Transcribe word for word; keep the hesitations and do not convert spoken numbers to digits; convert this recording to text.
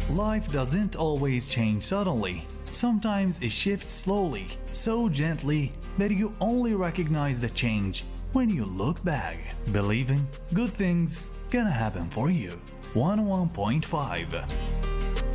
Life doesn't always change suddenly. Sometimes it shifts slowly, so gently that you only recognize the change when you look back. Believing good things gonna happen for you. one oh one point five